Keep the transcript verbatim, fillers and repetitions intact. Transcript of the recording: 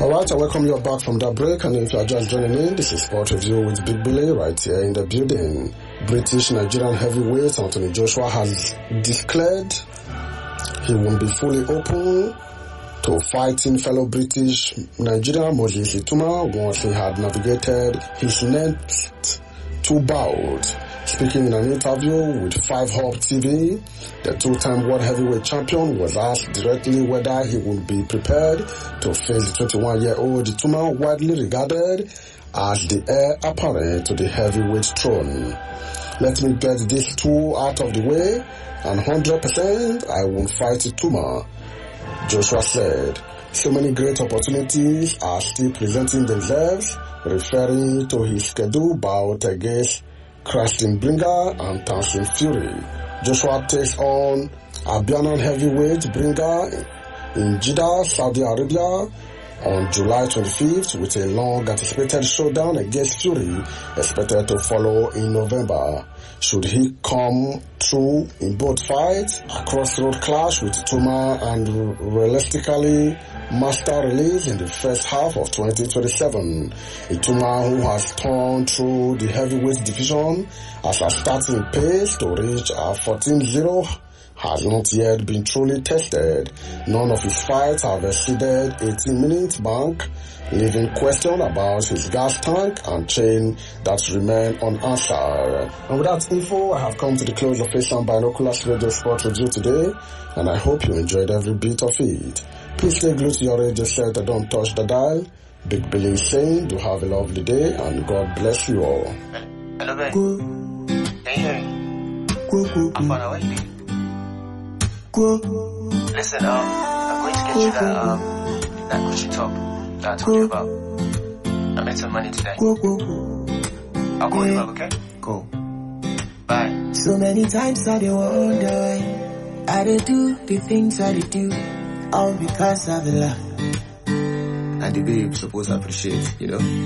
Alright, I welcome you back from that break, and if you are just joining in, this is Sport Review with Big Billy right here in the building. British Nigerian heavyweight Anthony Joshua has declared he won't be fully open to fighting fellow British Nigerian Moses Ituma once he had navigated his next two bouts. Speaking in an interview with five Hub T V, the two-time world heavyweight champion was asked directly whether he would be prepared to face the twenty-one-year-old Ituma, widely regarded as the heir apparent to the heavyweight throne. Let me get these two out of the way, and one hundred percent I won't fight Ituma, Joshua said. So many great opportunities are still presenting themselves, referring to his scheduled bout against Christian Bringer and Tyson Fury. Joshua takes on Albanian heavyweight Bringer in Jeddah, Saudi Arabia on July twenty-fifth, with a long-anticipated showdown against Fury expected to follow in November. Should he come through in both fights, a crossroad clash with Ituma and realistically master release in the first half of twenty twenty-seven. Ituma, who has torn through the heavyweight division as a starting pace to reach a fourteen zero, has not yet been truly tested. None of his fights have exceeded eighteen minutes mark, leaving question about his gas tank and chain that remain unanswered. And with that info, I have come to the close of Asian Binoculars Radio Sport Review today, and I hope you enjoyed every bit of it. Please stay glued to your radio set and don't touch the dial. Big Billy is saying, do have a lovely day and God bless you all. Hello, babe. Can you hear me? I'm fine. How are you? Listen, um, I'm going to get you that, um, that Gucci top that I told you about. I made some money today. I'll call you up, okay? Cool. Bye. So many times I do wonder, I did do the things I did do, all because of the love. And the babe supposed to appreciate, you know?